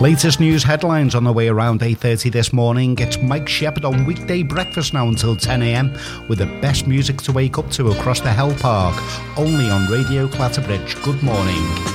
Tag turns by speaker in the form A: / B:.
A: Latest news headlines on the way around 8:30 this morning. It's Mike Shepherd on weekday breakfast now until 10 a.m. with the best music to wake up to across the Hell Park. Only on Radio Clatterbridge. Good morning.